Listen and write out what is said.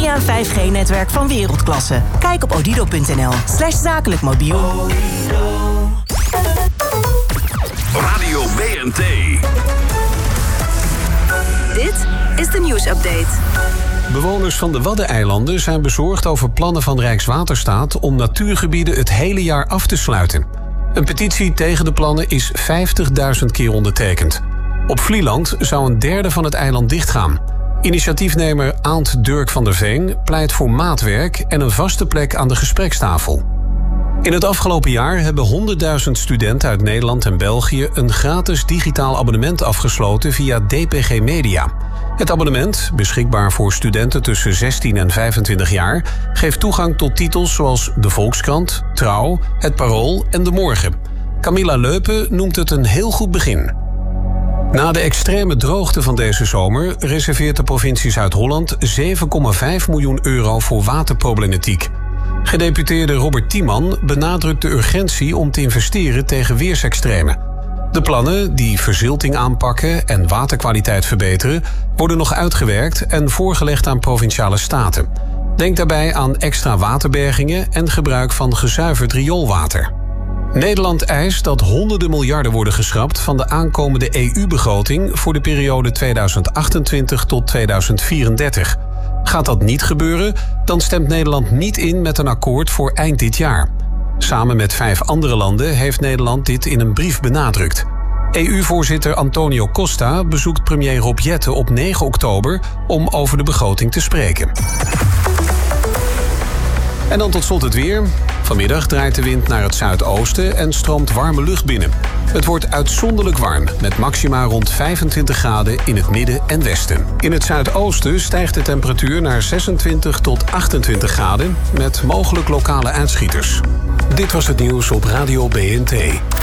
via een 5G-netwerk van wereldklasse. Kijk op odido.nl/zakelijk mobiel. Radio BNT. Dit is de nieuwsupdate. Bewoners van de Waddeneilanden zijn bezorgd over plannen van Rijkswaterstaat om natuurgebieden het hele jaar af te sluiten. Een petitie tegen de plannen is 50.000 keer ondertekend. Op Vlieland zou een derde van het eiland dichtgaan. Initiatiefnemer Aant Dirk van der Veen pleit voor maatwerk en een vaste plek aan de gesprekstafel. In het afgelopen jaar hebben 100.000 studenten uit Nederland en België een gratis digitaal abonnement afgesloten via DPG Media. Het abonnement, beschikbaar voor studenten tussen 16 en 25 jaar, geeft toegang tot titels zoals De Volkskrant, Trouw, Het Parool en De Morgen. Camilla Leupen noemt het een heel goed begin. Na de extreme droogte van deze zomer reserveert de provincie Zuid-Holland 7,5 miljoen euro voor waterproblematiek. Gedeputeerde Robert Tiemann benadrukt de urgentie om te investeren tegen weersextremen. De plannen, die verzilting aanpakken en waterkwaliteit verbeteren, worden nog uitgewerkt en voorgelegd aan provinciale staten. Denk daarbij aan extra waterbergingen en gebruik van gezuiverd rioolwater. Nederland eist dat honderden miljarden worden geschrapt van de aankomende EU-begroting voor de periode 2028 tot 2034. Gaat dat niet gebeuren, dan stemt Nederland niet in met een akkoord voor eind dit jaar. Samen met 5 andere landen heeft Nederland dit in een brief benadrukt. EU-voorzitter Antonio Costa bezoekt premier Rob Jetten op 9 oktober om over de begroting te spreken. En dan tot slot het weer. Vanmiddag draait de wind naar het zuidoosten en stroomt warme lucht binnen. Het wordt uitzonderlijk warm, met maxima rond 25 graden in het midden en westen. In het zuidoosten stijgt de temperatuur naar 26 tot 28 graden... met mogelijk lokale uitschieters. Dit was het nieuws op Radio BNT.